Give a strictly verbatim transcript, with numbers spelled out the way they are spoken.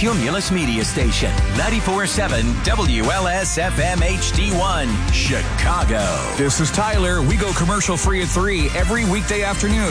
Cumulus Media Station, ninety-four point seven W L S F M H D one, Chicago. This is Tyler. We go commercial free at three every weekday afternoon.